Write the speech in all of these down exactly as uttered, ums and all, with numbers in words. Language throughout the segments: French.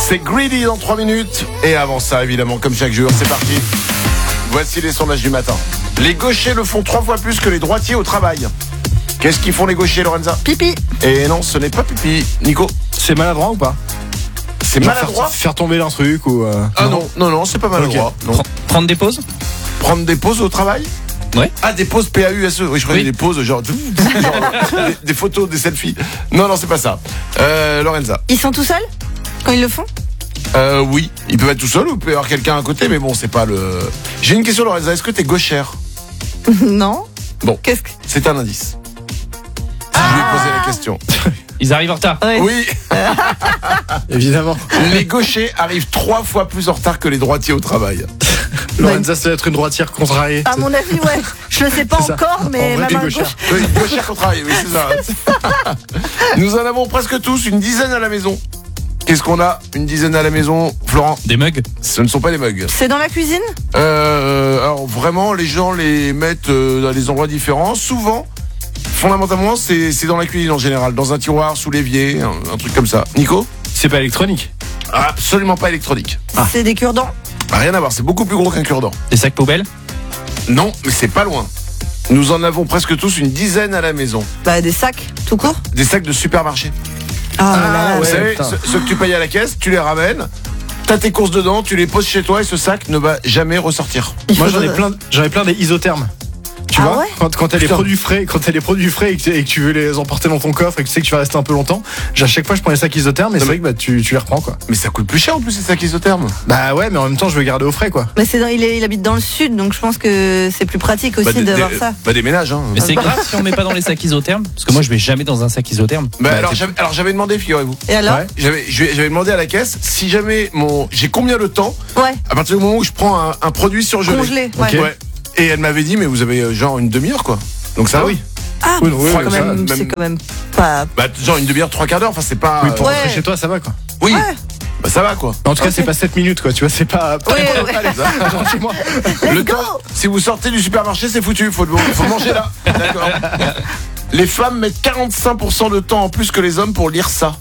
C'est Greedy dans trois minutes. Et avant ça, évidemment, comme chaque jour, c'est parti. Voici les sondages du matin. Les gauchers le font trois fois plus que les droitiers au travail. Qu'est-ce qu'ils font les gauchers, Lorenza? Pipi. Et non, ce n'est pas pipi. Nico? C'est maladroit ou pas? C'est Genre maladroit faire, faire tomber un truc ou... Euh... Ah non, non, non, c'est pas maladroit. Okay. Non. Prendre des pauses? Prendre des pauses au travail? Ouais. Ah, des pauses P A U S E. Oui, je croyais Oui. des pauses genre, genre des, des photos, des selfies. Non, non, c'est pas ça. Euh, Lorenza? Ils sont tout seuls quand ils le font? Euh, oui, ils peuvent être tout seuls ou il peut y avoir quelqu'un à côté, mais bon, c'est pas le... J'ai une question, Lorenza. Est-ce que t'es gauchère? Non. Bon. Qu'est-ce que... C'est un indice. Si je lui ai posé la question. Ils arrivent en retard. Ouais. Oui, Évidemment. les gauchers arrivent trois fois plus en retard que les droitiers au travail. Lorenza, ça doit être une droitière contrariée. À mon avis, ouais. Je le sais pas C'est ça. encore, mais En vrai, ma t'es main gauchère. gauche. Oui, gauchère au travail, oui, c'est ça. Nous en avons presque tous, une dizaine à la maison. Qu'est-ce qu'on a? Une dizaine à la maison, Florent? Des mugs? Ce ne sont pas des mugs. C'est dans la cuisine? Euh, alors vraiment, les gens les mettent euh, dans des endroits différents. Souvent, fondamentalement, c'est c'est dans la cuisine en général, dans un tiroir, sous l'évier, un, un truc comme ça. Nico? C'est pas électronique. Absolument pas électronique. Ah. C'est des cure-dents? Rien à voir, c'est beaucoup plus gros qu'un cure-dent. Des sacs poubelles? Non, mais c'est pas loin. Nous en avons presque tous une dizaine à la maison. Bah, des sacs, tout court? Des sacs de supermarché. Ah, là là. Vous ouais, savez, putain. ceux, ceux que tu payes à la caisse, tu les ramènes, t'as tes courses dedans, tu les poses chez toi et ce sac ne va jamais ressortir. Il Moi, faut- j'en ai plein, j'en ai plein des isothermes. Tu Ah vois, ouais quand, quand t'as les Putain. produits frais, quand t'as les produits frais et que, et que tu veux les emporter dans ton coffre et que tu sais que tu vas rester un peu longtemps, à chaque fois je prends les sacs isothermes et Non, c'est mais- vrai que bah, tu, tu les reprends quoi. Mais ça coûte plus cher en plus ces sacs isothermes. Bah ouais, mais en même temps je veux garder au frais quoi. Mais c'est dans, il, est, il habite dans le sud, donc je pense que c'est plus pratique aussi Bah, des- d'avoir des- ça. Bah des ménages, hein. Mais c'est grave si on met pas dans les sacs isothermes? Parce que moi je vais jamais dans un sac isotherme. Bah, Bah, alors, t'es- j'avais, alors j'avais demandé, figurez-vous. Et alors? Ouais. J'avais, j'avais j'avais demandé à la caisse si jamais mon, j'ai combien de temps Ouais. à partir du moment où je prends un, un produit surgelé. Congelé, ouais. Ok. Ouais. Et elle m'avait dit mais vous avez euh, genre une demi-heure quoi. Donc ça Ah va. oui. Ah, Oui, oui, c'est oui, quand ça, même, même- c'est quand même pas... Bah genre une demi-heure, trois quarts d'heure. Enfin c'est pas. Oui, pour euh, Ouais. rentrer chez toi ça va quoi. oui. Ouais. Bah ça va quoi. En tout cas Ok. c'est pas sept minutes quoi, tu vois, c'est pas... Ouais, ouais. Allez, rentre chez moi. Le go. temps, si vous sortez du supermarché, c'est foutu. Faut, faut manger là. D'accord. Les femmes mettent quarante-cinq pour cent de temps en plus que les hommes pour lire ça.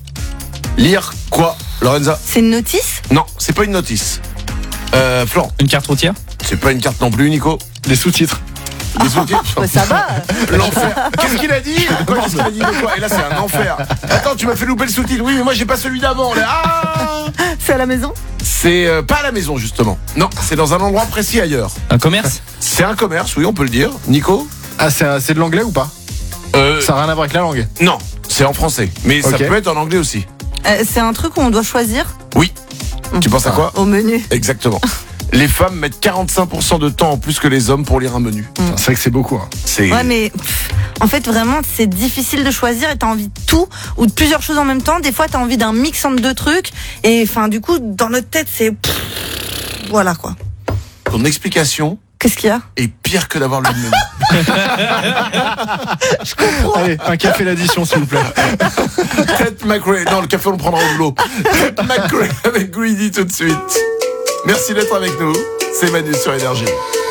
Lire quoi, Lorenza? C'est une notice? Non, c'est pas une notice. Euh, Florent, Une carte routière? c'est pas une carte non plus, Nico. Les sous-titres. Les sous-titres. Bah, ça va. L'enfer. Qu'est-ce qu'il a dit? Quoi, qu'est-ce qu'il a dit de quoi? Et là, c'est un enfer. Attends, tu m'as fait louper le sous-titre. Oui, mais moi, j'ai pas celui d'avant. Là. Ah C'est à la maison? c'est euh, pas à la maison, justement. Non, c'est dans un endroit précis ailleurs. Un commerce? C'est un commerce, oui, on peut le dire. Nico? Ah c'est un- c'est de l'anglais ou pas? euh, Ça a rien à voir avec la langue. Non, c'est en français. Mais ça Ok. peut être en anglais aussi. Euh, c'est un truc où on doit choisir Oui. Tu penses à quoi? au menu. Exactement. Les femmes mettent quarante-cinq pour cent de temps en plus que les hommes pour lire un menu. Putain, C'est vrai que c'est beaucoup. Hein. C'est... Ouais, mais pff, en fait, vraiment, c'est difficile de choisir et t'as envie de tout ou de plusieurs choses en même temps. Des fois, t'as envie d'un mix entre deux trucs. Et enfin, du coup, dans notre tête, c'est. pff, Voilà quoi. Ton explication Qu'est-ce qu'il y a? est pire que d'avoir le menu. Allez, un café l'addition s'il vous plaît. Ted McRae. Non, le café, on le prendra au boulot. Ted McRae avec Greedy tout de suite. Merci d'être avec nous. C'est Manu sur Énergie.